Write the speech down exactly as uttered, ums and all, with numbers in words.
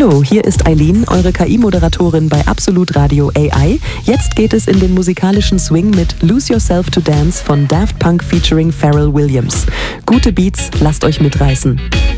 Hallo, hier ist Eileen, eure K I-Moderatorin bei Absolut Radio A I. Jetzt geht es in den musikalischen Swing mit Lose Yourself to Dance von Daft Punk featuring Pharrell Williams. Gute Beats, lasst euch mitreißen.